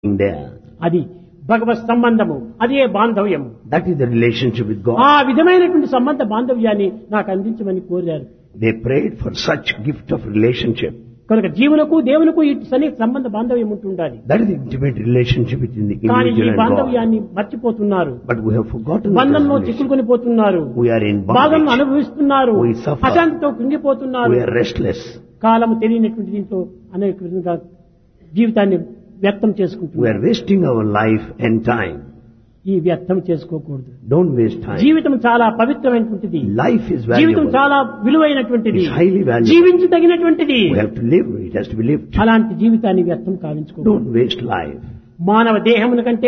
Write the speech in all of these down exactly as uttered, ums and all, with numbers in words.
there. అది భగవత్ సంబంధము, అదే బాంధవ్యము. That is the relationship with God. ఆ విధమైనటువంటి సంబంధ బాంధవ్యాన్ని నాకు అందించమని కోరారు. They prayed for such gift of relationship. కనుక జీవులకు దేవులకు ఇటు సన్నిహిత సంబంధ బాంధవ్యం ఉంటుండాలి. That is the intimate relationship between the కానీ ఈ individual and God. బాంధవ్యాన్ని మర్చిపోతున్నారు. But we have forgotten that బంధంలో relationship. చిక్కుకొని పోతున్నారు. We are in బాధను bondage. అనుభవిస్తున్నారు. We suffer. అశాంతితో కృంగిపోతున్నారు. We are restless. కాలము తెలియనటువంటి దీంట్లో అనేక విధంగా జీవితాన్ని వ్యర్థం We చేసుకుంటున్నారు. are wasting our life and time. ఈ వ్యర్థం చేసుకోకూడదు. Don't waste time. జీవితం చాలా పవిత్రమైనటువంటిది. Life is జీవితం valuable. చాలా విలువైనటువంటిది. It's highly valuable. జీవించదగినటువంటిది. We have to live. It has to be lived. అలాంటి జీవితాన్ని వ్యర్థం కావించుకోకూడదు. Don't waste life. మానవ దేహమున కంటే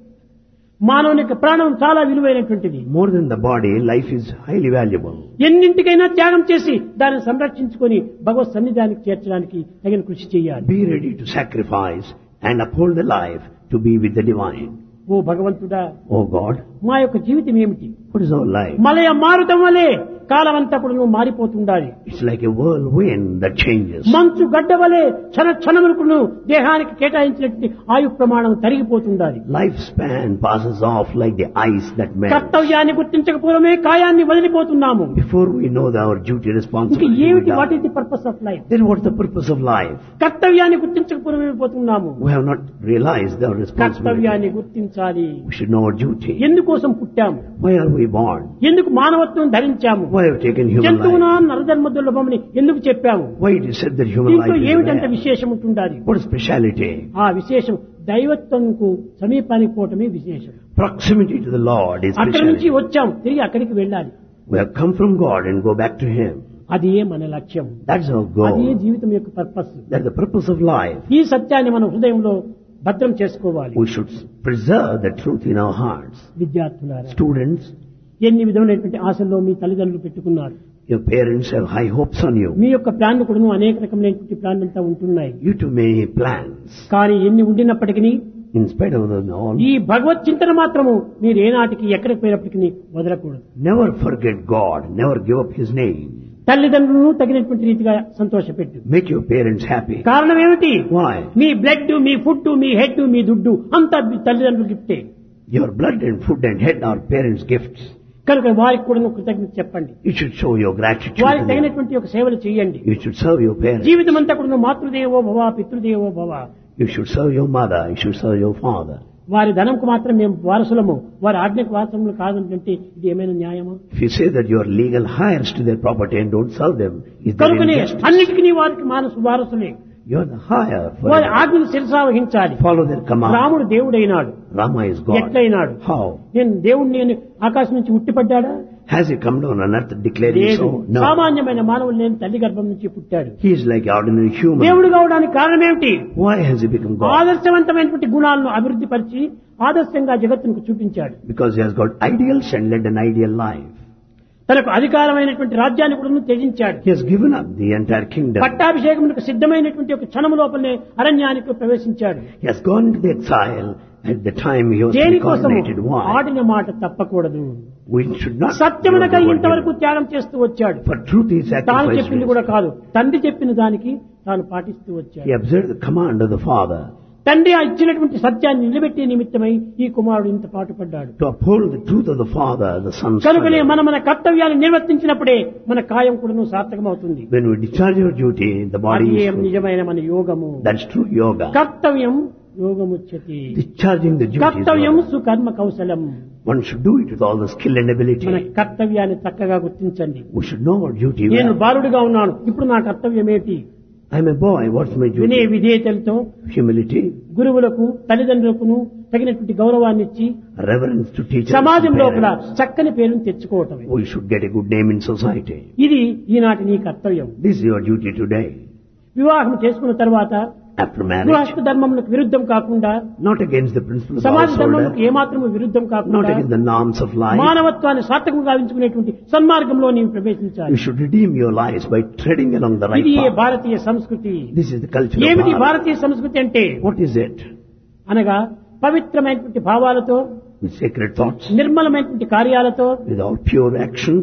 మానవుని యొక్క ప్రాణం చాలా విలువైనటువంటిది. More than the body, life is highly valuable. ఎన్నింటికైనా త్యాగం చేసి దాన్ని సంరక్షించుకొని భగవత్ సన్నిధానికి చేర్చడానికి తగిన కృషి చేయాలి. Be ready to sacrifice and uphold the life to be with the divine. ఓ భగవంతుడా, Oh God, మా యొక్క జీవితం ఏమిటి? what is our life? మలయ మారుతం వలె కాలమంతా కూడా నువ్వు మారిపోతుండాలి. It's like a whirlwind that changes. మంచు గడ్డ వలె క్షణ క్షణములకు దేహానికి కేటాయించినటువంటి ఆయు ప్రమాణం తరిగిపోతుండాలి. Lifespan passes off like the ice that melts. కర్తవ్యాన్ని గుర్తించకపోవడమే కాయాన్ని వదిలిపోతున్నాము. Before we know our duty ఇంకా responsibility, ఏమిటి? we what die. Is the purpose of life? Then what's the purpose of life? కర్తవ్యాన్ని గుర్తించకపోవడమే పోతున్నాము. We have not realized our responsibility. కర్తవ్యాన్ని గుర్తించాలి. We should know our duty. ఎందుకోసం పుట్టాము? Why are we born? ఎందుకు మానవత్వం ధరించాము? Why have we taken human జంతువున life? నరధర్మ దుర్లభమని ఎందుకు చెప్పాము? Why it is said that human దీంట్లో life is ఏమిటంటే rare? విశేషం ఉంటుండాలి. What is speciality? ఆ విశేషం దైవత్వంకు సమీపానికి పోవటమే విశేషం. Proximity to the Lord is అక్కడి నుంచి speciality. వచ్చాం, తిరిగి అక్కడికి వెళ్ళాలి. We have come from God and go back to Him. అదే మన లక్ష్యం. That's our అదే goal. జీవితం యొక్క purpose. That's the purpose of life. ఈ సత్యాన్ని మన హృదయంలో భద్రం చేసుకోవాలి. We should preserve the truth in our hearts. విద్యార్థులారా, Students, ఎన్ని విధమైనటువంటి ఆశల్లో మీ తల్లిదండ్రులు పెట్టుకున్నారు. your parents have high hopes on you. మీ యొక్క ప్లాన్లు కూడా అనేక రకమైనటువంటి ప్లాన్లు అంతా ఉంటున్నాయి. You too many plans. కానీ ఎన్ని ఉండినప్పటికీ In spite of them all, ఈ భగవత్ చింతన మాత్రము మీరు ఏనాటికి ఎక్కడికి పోయినప్పటికీ వదలకూడదు. never forget God. Never give up His name. తల్లిదండ్రులను తగినటువంటి రీతిగా సంతోషపెట్టు. Make your parents happy. కారణం ఏమిటి? Why? Me blood, me food, me head, మీ దుడ్డు అంతా మీ తల్లిదండ్రులు గిఫ్టే. Your blood and food and head are parents' gifts. కనుక వారికి కూడా కృతజ్ఞత చెప్పండి. You should show your gratitude వారికి to them. తగినటువంటి ఒక సేవలు చేయండి. You should serve your parents. జీవితం అంతా కూడా మాతృదేవో భవ, పితృదేవో భవ. You should serve your mother. You should serve your father. వారి ధనంకు మాత్రం మేము వారసులము, వారి ఆజ్ఞకు వారసులము కాదంటే ఇది ఏమైనా న్యాయమా? If you say that you are legal heirs to their property and don't serve them, is there కనుకనే injustice? అన్నిటికీ వారికి మానసు వారసులే. You are the higher. వారి For ఆజ్ఞను శిరసావహించాలి. follow their command. రాముడు దేవుడైనాడు. Rama is God. ఎట్లయినాడు? How? నేను దేవుడిని నేను ఆకాశం నుంచి ఉట్టిపడ్డాడా? Has he come down on earth declaring లేదు. so? No. సామాన్యమైన మానవులు నేను తల్లి గర్భం నుంచి పుట్టాడు. He is like ordinary human. దేవుడు కావడానికి కారణం ఏమిటి? Why has he become God? ఆదర్శవంతమైనటువంటి గుణాలను అభివృద్ధి పరిచి ఆదర్శంగా జగత్తుకు చూపించాడు. Because he has got ideals and led an ideal life. తనకు అధికారమైనటువంటి రాజ్యాన్ని కూడా త్యజించాడు. He has given up the entire kingdom. పట్టాభిషేకములకు సిద్ధమైనటువంటి ఒక క్షణము లోపలనే అరణ్యానికి ప్రవేశించాడు. He has gone into the exile at the time he was దేనికోసము? coronated. Why? ఆడిన మాట తప్పకూడదు. We should not. సత్యమునకై do ఇంతవరకు what త్యాగం చేస్తూ వచ్చాడు. he- For truth he తాను sacrificed. చెప్పింది కూడా కాదు, తండ్రి చెప్పిన దానికి తాను పాటిస్తూ వచ్చాడు. He observed the command of the father తండ్రి ఆ ఇచ్చినటువంటి సత్యాన్ని నిలబెట్టే నిమిత్తమై ఈ కుమారుడు ఇంత పాటుపడ్డాడు. to uphold the truth of the father, the son. కనుకనే మన మన కర్తవ్యాన్ని నిర్వర్తించినప్పుడే మన కాయం కూడా సార్థకమవుతుంది. When we discharge our duty, the body అది is. నిజమైన మన యోగము. That's true yoga. కర్తవ్యం యోగముచ్యతి. Discharging the duty is కర్తవ్యం yoga. సుకర్మ కౌశలం. One should do it with all the skill and మన ability. కర్తవ్యాన్ని చక్కగా గుర్తించండి. We should know our duty. నేను well. బాలుడిగా ఉన్నాను, ఇప్పుడు నా కర్తవ్యం ఏంటి? I'm a boy. What's my వినయ duty? విధేయతలతో Humility, గురువులకు తల్లిదండ్రులకు తగినటువంటి గౌరవాన్ని ఇచ్చి reverence to teachers. సమాజం and లోపల parents. చక్కని పేరును తెచ్చుకోవటమే. We should get a good name in society. ఇది ఈనాటి నీ కర్తవ్యం. This is your duty today. వివాహం చేసుకున్న తర్వాత After marriage, గృహస్థ ధర్మములకు విరుద్ధం కాకుండా, not against the principles of సమాజ household, ధర్మములకు ఏమాత్రము విరుద్ధం not కాకుండా against the norms of life. మానవత్వాన్ని సార్థకంగా గావించుకునేటువంటి సన్మార్గంలో నీవు ప్రవేశించాలి. You should redeem your lives by treading along the right ఇది ఏ path. భారతీయ సంస్కృతి. This is the culture of ఏమిటి Bharat. భారతీయ సంస్కృతి అంటే? What is it? అనగా పవిత్రమైనటువంటి భావాలతో, With sacred thoughts, నిర్మలమైనటువంటి కార్యాలతో, with all pure actions,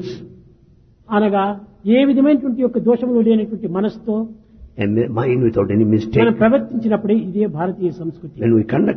అనగా ఏ విధమైనటువంటి యొక్క దోషములు లేనటువంటి మనసుతో and mind without any mistake. మనం ప్రవర్తించినప్పుడే ఇదే భారతీయ సంస్కృతి. When we conduct